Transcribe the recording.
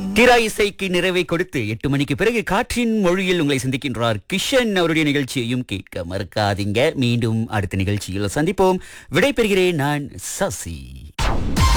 தீரா இசைக்கு நிறைவை கொடுத்து 8 மணிக்கு பிறகு காற்றின் மொழியில் உங்களை சந்திக்கின்றார் கிஷன். அவருடைய நிகழ்ச்சியையும் கேட்க மறக்காதீங்க. மீண்டும் அடுத்த நிகழ்ச்சியில் சந்திப்போம். விடைபெறுகிறேன். நான் சசி.